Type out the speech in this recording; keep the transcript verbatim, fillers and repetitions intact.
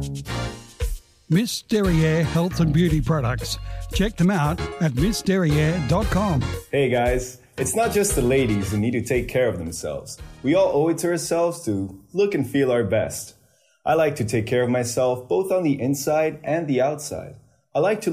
Miss Derriere Health and Beauty Products. Check them out at miss derriere dot com. Hey guys, it's not just the ladies who need to take care of themselves. We all owe it to ourselves to look and feel our best. I like to take care of myself both on the inside and the outside. I like to